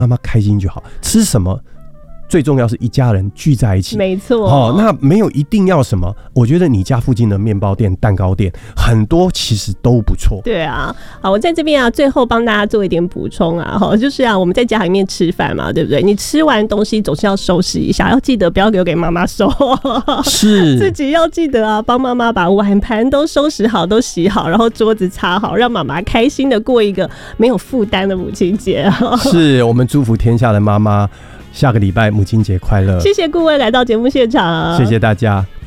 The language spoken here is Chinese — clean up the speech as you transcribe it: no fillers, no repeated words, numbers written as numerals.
妈妈开心就好。吃什么最重要是一家人聚在一起， 没错。 那没有一定要什么，我觉得你家附近的面包店、蛋糕店很多，其实都不错。 对啊，好，我在这边啊，最后帮大家做一点补充啊，就是啊，我们在家里面吃饭嘛，对不对？你吃完东西总是要收拾一下，要记得不要留给妈妈收， 是自己要记得啊，帮妈妈把碗盘都收拾好、都洗好，然后桌子擦好，让妈妈开心的过一个没有负担的母亲节。 是我们祝福天下的妈妈。下个礼拜母亲节快乐！ 谢谢顾问来到节目现场， 谢谢大家。